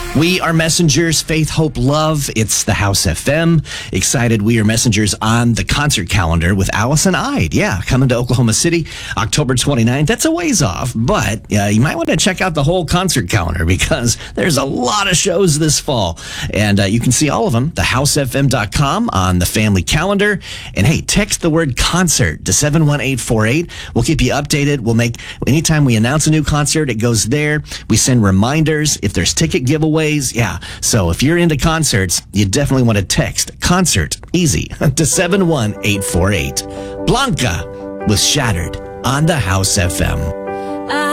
We are Messengers, Faith, Hope, Love. It's the House FM. Excited We Are Messengers on the concert calendar with Allison Ide. Yeah, coming to Oklahoma City, October 29th. That's a ways off, but you might want to check out the whole concert calendar because there's a lot of shows this fall. And you can see all of them, thehousefm.com on the family calendar. And hey, text the word concert to 71848. We'll keep you updated. We'll make, anytime we announce a new concert, it goes there. We send reminders. If there's ticket giveaways, yeah. So if you're into concerts, you definitely want to text concert easy to 71848. Blanca was Shattered on the House FM.